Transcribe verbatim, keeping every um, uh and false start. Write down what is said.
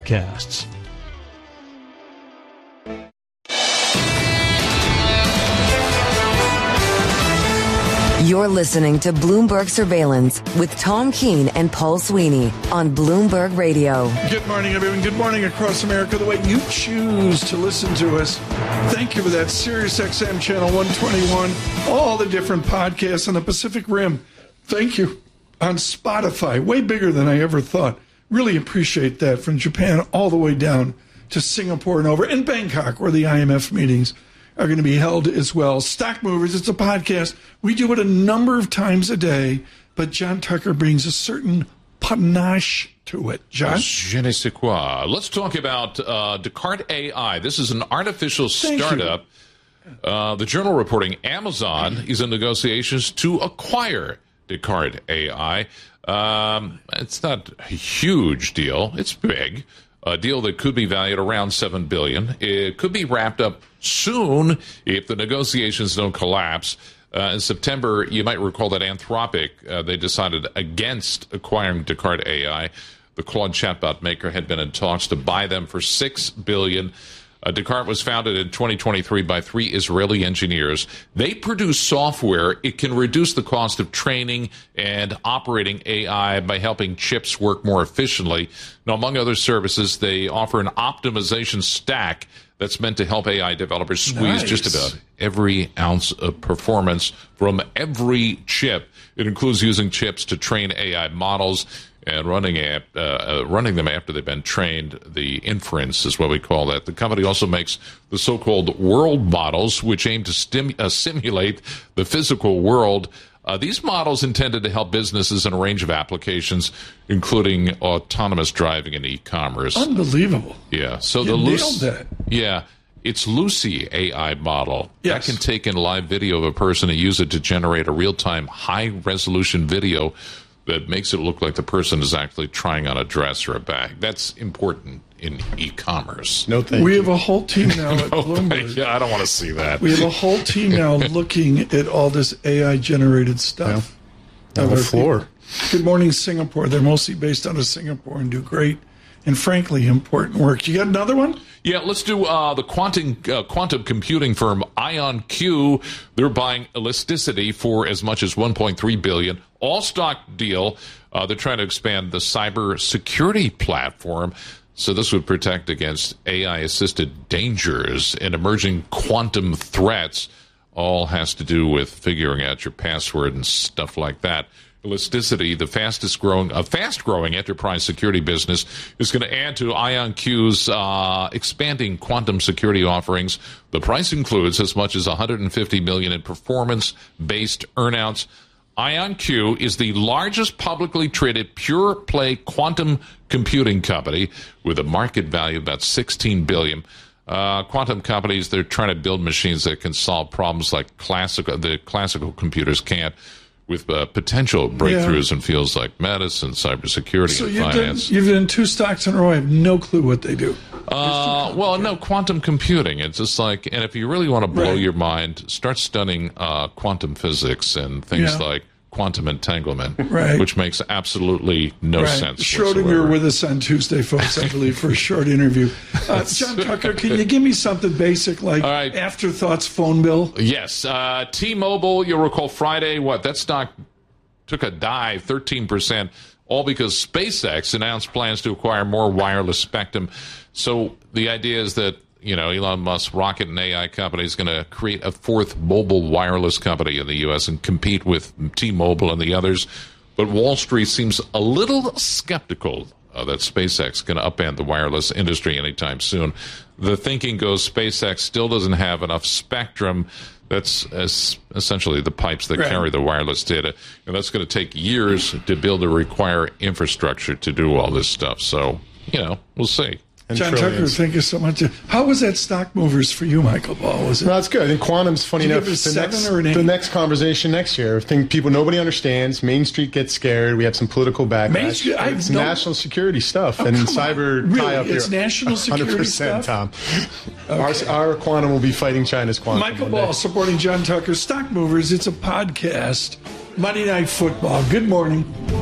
Casts. You're listening to Bloomberg Surveillance with Tom Keene and Paul Sweeney on Bloomberg Radio. Good morning, everyone. Good morning across America. The way you choose to listen to us. Thank you for that. Sirius X M Channel one twenty-one. All the different podcasts on the Pacific Rim. Thank you. On Spotify. Way bigger than I ever thought. Really appreciate that. From Japan all the way down to Singapore and over. And Bangkok, where the I M F meetings are going to be held as well. Stock Movers, it's a podcast. We do it a number of times a day, but John Tucker brings a certain panache to it. John? Je ne sais quoi. Let's talk about uh, Descartes A I. This is an artificial startup. Uh, the Journal reporting Amazon is in negotiations to acquire Descartes A I. Um, it's not a huge deal. It's big. A deal that could be valued around seven billion dollars. It could be wrapped up soon if the negotiations don't collapse. Uh, in September, you might recall that Anthropic, uh, they decided against acquiring Descartes A I. The Claude chatbot maker had been in talks to buy them for six billion dollars. Uh, Descartes was founded in twenty twenty-three by three Israeli engineers. They produce software. It can reduce the cost of training and operating A I by helping chips work more efficiently. Now, among other services, they offer an optimization stack that's meant to help A I developers squeeze nice. just about every ounce of performance from every chip. It includes using chips to train A I models and running ap- uh, uh, running them after they've been trained. The inference is what we call that. The company also makes the so-called world models, which aim to stim- uh, simulate the physical world. Uh, these models intended to help businesses in a range of applications, including autonomous driving and e-commerce. Unbelievable. Yeah. So you the nailed Lucy, that. Yeah. It's Lucy A I model. Yes. That can take in live video of a person and use it to generate a real-time, high-resolution video that makes it look like the person is actually trying on a dress or a bag. That's important in e-commerce. No thank we you. have a whole team now at no, Bloomberg. Yeah, I don't want to see that. We have a whole team now looking at all this A I-generated stuff. Yeah. On the floor. People. Good morning, Singapore. They're mostly based out of Singapore and do great and, frankly, important work. You got another one? Yeah, let's do uh, the quantum uh, quantum computing firm IonQ. They're buying Elasticity for as much as one point three billion dollars. All-stock deal. Uh, they're trying to expand the cyber security platform. So this would protect against A I-assisted dangers and emerging quantum threats. All has to do with figuring out your password and stuff like that. Elasticity, the fastest growing, a fast growing enterprise security business, is going to add to IonQ's uh, expanding quantum security offerings. The price includes as much as one hundred fifty million dollars in performance-based earnouts. IonQ is the largest publicly traded pure-play quantum computing company with a market value of about sixteen billion dollars. Uh, quantum companies, they're trying to build machines that can solve problems like classical, the classical computers can't, with uh, potential breakthroughs yeah. in fields like medicine, cybersecurity, so and you've finance. Done, you've done two stocks in a row. I have no clue what they do. Uh, well, no, quantum computing. It's just like, and if you really want to blow right. your mind, start studying uh, quantum physics and things yeah. like quantum entanglement, right. which makes absolutely no right. sense Schrodinger whatsoever. with us on Tuesday, folks, I believe, for a short interview. Uh, John Tucker, can you give me something basic like right. Afterthoughts phone bill? Yes. Uh, T-Mobile, you'll recall Friday, what, that stock took a dive, thirteen percent, all because SpaceX announced plans to acquire more wireless spectrum. So the idea is that, you know, Elon Musk's rocket and A I company is going to create a fourth mobile wireless company in the U S and compete with T-Mobile and the others. But Wall Street seems a little skeptical uh, that SpaceX can upend the wireless industry anytime soon. The thinking goes SpaceX still doesn't have enough spectrum. That's as essentially the pipes that right. carry the wireless data. And that's going to take years to build or require infrastructure to do all this stuff. So, you know, we'll see. And John trillions. Tucker, thank you so much. How was that Stock Movers for you, Michael Ball? Was it? No, that's good. I think quantum's funny Did you enough. give it a The seven next, or an eight? the next conversation next year. I think people nobody understands. Main Street gets scared. We have some political backlash. Main Street, I it's don't- national security stuff Oh, and come cyber on. Really? tie up It's here. national security one hundred percent, stuff? Tom. Okay. Our, our quantum will be fighting China's quantum. Michael one day. Ball supporting John Tucker. Stock Movers, it's a podcast. Monday Night Football. Good morning.